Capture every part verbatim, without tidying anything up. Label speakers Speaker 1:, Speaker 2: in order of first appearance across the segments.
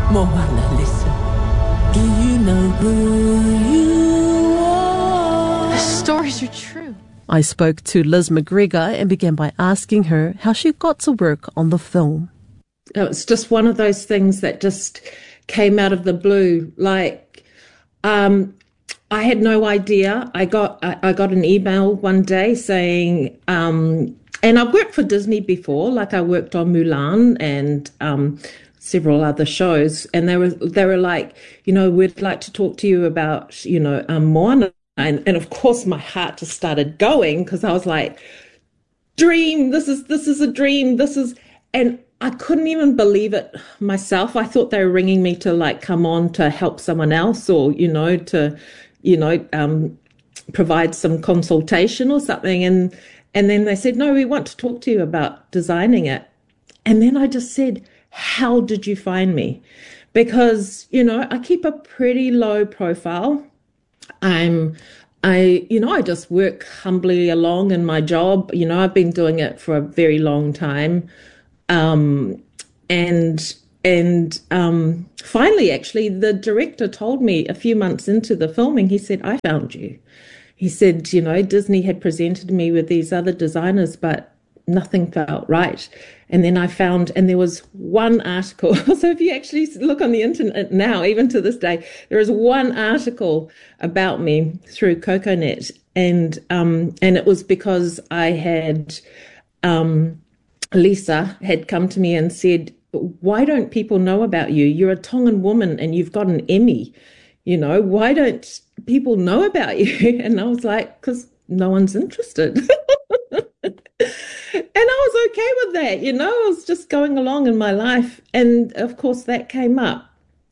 Speaker 1: Moana, listen. Do you know who you are?
Speaker 2: The stories are true.
Speaker 3: I spoke to Liz McGregor and began by asking her how she got to work on the film.
Speaker 4: It's just one of those things that just came out of the blue. Like, um, I had no idea. I got I, I got an email one day saying, um, and I've worked for Disney before. Like, I worked on Mulan and um, several other shows, and they were they were like, you know, we'd like to talk to you about, you know, um, Moana. And, and of course, my heart just started going because I was like, dream, this is this is a dream. This is, and I couldn't even believe it myself. I thought they were ringing me to like come on to help someone else, or, you know, to, you know, um, provide some consultation or something. And, and then they said, no, we want to talk to you about designing it. And then I just said, how did you find me? Because, you know, I keep a pretty low profile. I'm, I, you know, I just work humbly along in my job. You know, I've been doing it for a very long time. Um, and, and, um, finally, actually, the director told me a few months into the filming, he said, I found you. He said, you know, Disney had presented me with these other designers, but nothing felt right. And then I found, and there was one article. So if you actually look on the internet now, even to this day, there is one article about me through CocoNet. And, um, and it was because I had, um, Lisa had come to me and said, why don't people know about you? You're a Tongan woman and you've got an Emmy. You know, why don't people know about you? And I was like, because no one's interested. And I was okay with that, you know, I was just going along in my life. And of course that came up.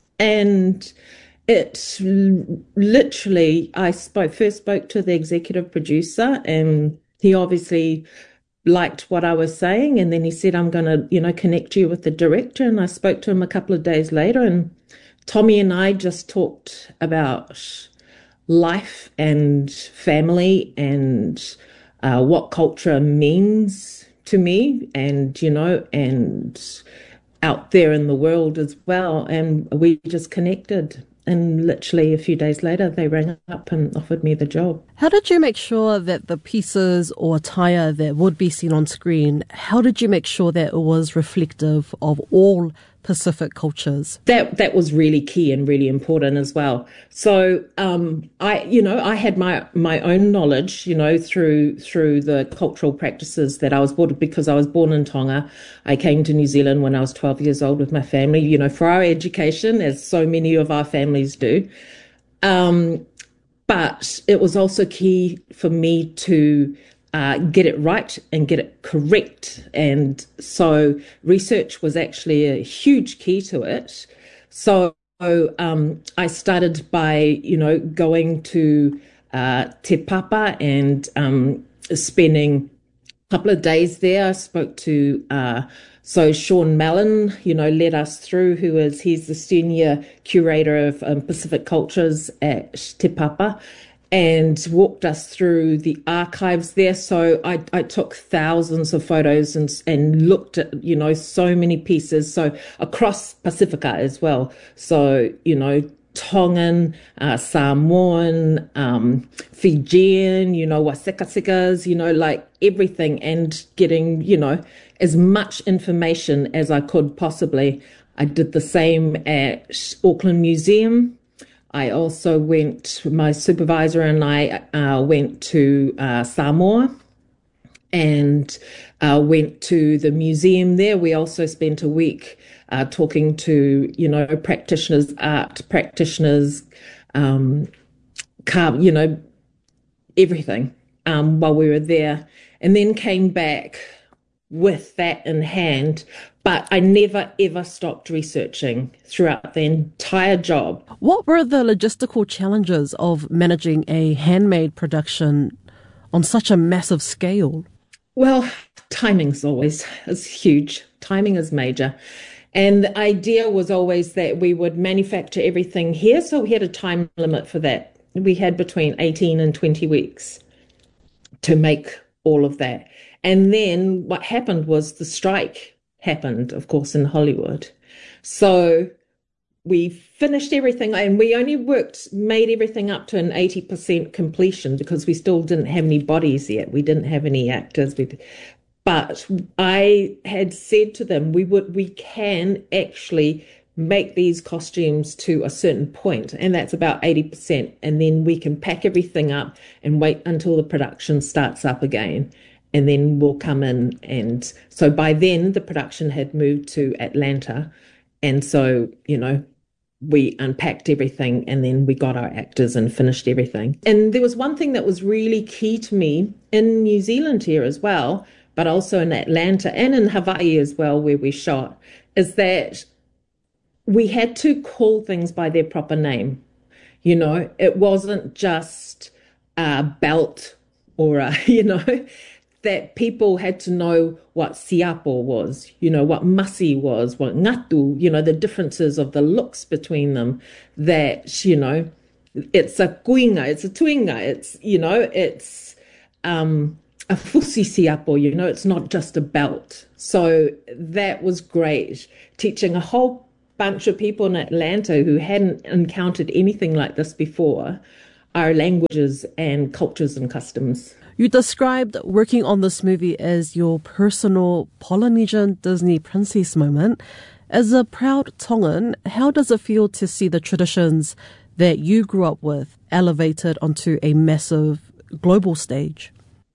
Speaker 4: And it literally, I spoke, first spoke to the executive producer, and he obviously liked what I was saying. And then he said, I'm going to, you know, connect you with the director. And I spoke to him a couple of days later, and Tommy and I just talked about life and family and uh, what culture means to me, and, you know, and out there in the world as well. And we just connected. And literally a few days later, they rang up and offered me the job.
Speaker 3: How did you make sure that the pieces or attire that would be seen on screen, how did you make sure that it was reflective of all Pacific cultures?
Speaker 4: That that was really key and really important as well. So um, I, you know, I had my my own knowledge, you know, through through the cultural practices that I was born, because I was born in Tonga. I came to New Zealand when I was twelve years old with my family, you know, for our education, as so many of our families do. Um, but it was also key for me to Uh, get it right and get it correct. And so research was actually a huge key to it. So um, I started by, you know, going to uh, Te Papa and um, spending a couple of days there. I spoke to, uh, so Sean Mallon, you know, led us through, who is, he's the senior curator of um, Pacific cultures at Te Papa, and walked us through the archives there. So I, I took thousands of photos and and looked at, you know, so many pieces. So across Pacifica as well. So, you know, Tongan, uh, Samoan, um, Fijian, you know, Wasekasikas, you know, like everything, and getting, you know, as much information as I could possibly. I did the same at Auckland Museum. I also went, my supervisor and I uh, went to uh, Samoa and uh, went to the museum there. We also spent a week uh, talking to, you know, practitioners, art practitioners, um, car, you know, everything um, while we were there, and then came back with that in hand. But I never, ever stopped researching throughout the entire job.
Speaker 3: What were the logistical challenges of managing a handmade production on such a massive scale?
Speaker 4: Well, timing's always is huge. Timing is major. And the idea was always that we would manufacture everything here. So we had a time limit for that. We had between eighteen and twenty weeks to make all of that. And then what happened was the strike happened, of course, in Hollywood. So we finished everything, and we only worked, made everything up to an eighty percent completion because we still didn't have any bodies yet. We didn't have any actors. We, but I had said to them, we would, we can actually make these costumes to a certain point, and that's about eighty percent. And then we can pack everything up and wait until the production starts up again. And then we'll come in. And so by then the production had moved to Atlanta. And so, you know, we unpacked everything and then we got our actors and finished everything. And there was one thing that was really key to me in New Zealand here as well, but also in Atlanta and in Hawaii as well, where we shot, is that we had to call things by their proper name. You know, it wasn't just a belt or a, you know, that people had to know what siapo was, you know, what masi was, what ngatu, you know, the differences of the looks between them, that, you know, it's a kuinga, it's a tuinga, it's, you know, it's um, a fusi siapo, you know, it's not just a belt. So that was great, teaching a whole bunch of people in Atlanta who hadn't encountered anything like this before, our languages and cultures and customs.
Speaker 3: You described working on this movie as your personal Polynesian Disney princess moment. As a proud Tongan, how does it feel to see the traditions that you grew up with elevated onto a massive global stage?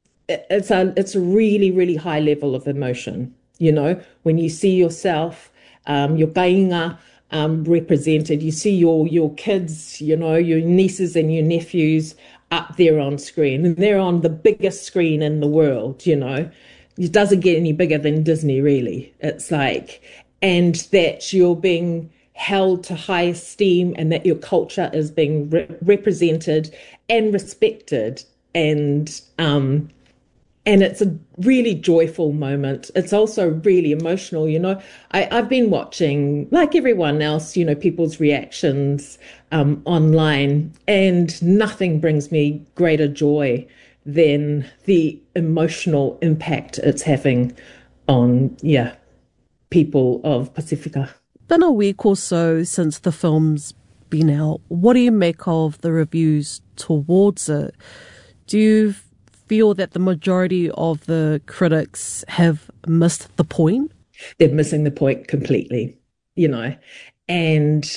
Speaker 4: It's a, it's a really, really high level of emotion. You know, when you see yourself, um, your kainga um, represented, you see your, your kids, you know, your nieces and your nephews up there on screen, and they're on the biggest screen in the world, you know. It doesn't get any bigger than Disney, really. It's like, and that you're being held to high esteem and that your culture is being re- represented and respected. And, um, and it's a really joyful moment. It's also really emotional, you know. I, I've been watching, like everyone else, you know, people's reactions um, online, and nothing brings me greater joy than the emotional impact it's having on, yeah, people of Pacifica.
Speaker 3: Been a week or so since the film's been out. What do you make of the reviews towards it? Do you feel that the majority of the critics have missed the point?
Speaker 4: They're missing the point completely, you know, and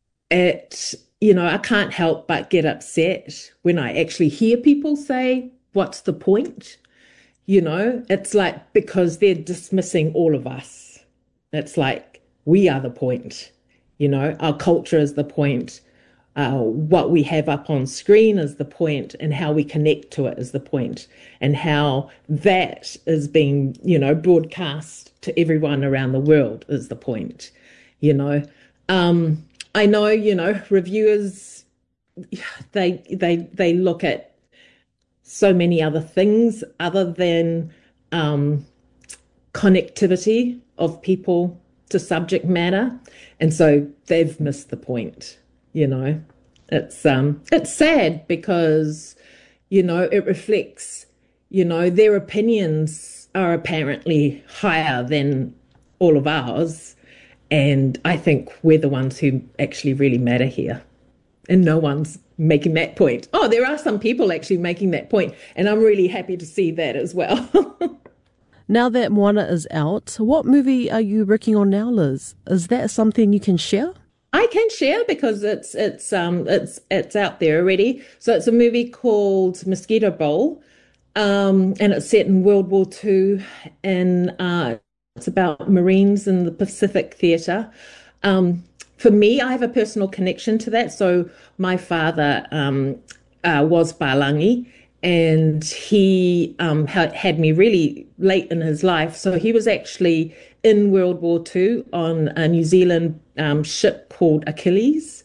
Speaker 4: it, you know, I can't help but get upset when I actually hear people say, what's the point? You know, it's like, because they're dismissing all of us. It's like, we are the point, you know, our culture is the point. Uh, what we have up on screen is the point, and how we connect to it is the point, and how that is being, you know, broadcast to everyone around the world is the point, you know. Um, I know, you know, reviewers, they they they look at so many other things other than um, connectivity of people to subject matter, and so they've missed the point. You know, it's um, it's sad because, you know, it reflects, you know, their opinions are apparently higher than all of ours. And I think we're the ones who actually really matter here. And no one's making that point. Oh, there are some people actually making that point, and I'm really happy to see that as well.
Speaker 3: Now that Moana is out, what movie are you working on now, Liz? Is that something you can share?
Speaker 4: I can share because it's it's um it's it's out there already. So it's a movie called Mosquito Bowl, um, and it's set in World War Two, and uh, it's about Marines in the Pacific Theatre. Um, for me, I have a personal connection to that. So my father um, uh, was Palangi, and he um, ha- had me really late in his life. So he was actually in World War Two on a New Zealand um, ship called Achilles,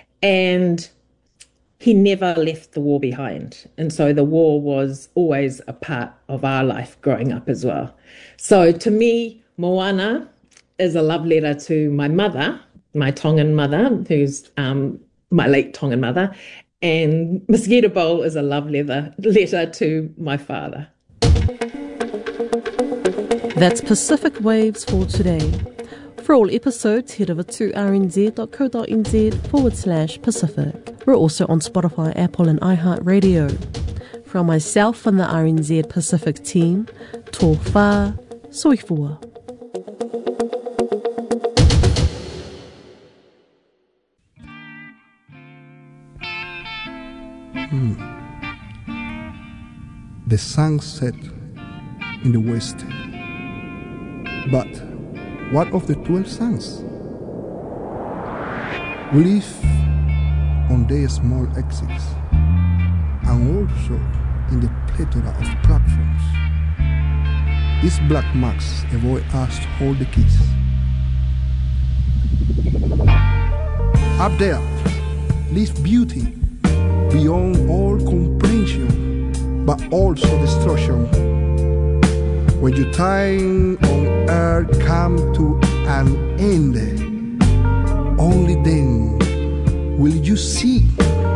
Speaker 4: and he never left the war behind. And so the war was always a part of our life growing up as well. So to me, Moana is a love letter to my mother, my Tongan mother, who's um, my late Tongan mother, and Mosquito Bowl is a love letter, letter to my father.
Speaker 3: That's Pacific Waves for today. For all episodes, head over to rnz.co.nz forward slash Pacific. We're also on Spotify, Apple and iHeartRadio. From myself and the R N Z Pacific team, tō whā, soifua.
Speaker 2: Hmm. The sun set in the west. But what of the twelve suns? We live on their small exits and also in the plethora of platforms. These black marks avoid us to hold the keys. Up there lives beauty beyond all comprehension, but also destruction. When your time on earth come to an end, only then will you see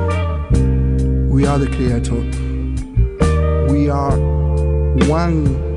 Speaker 2: we are the Creator. We are one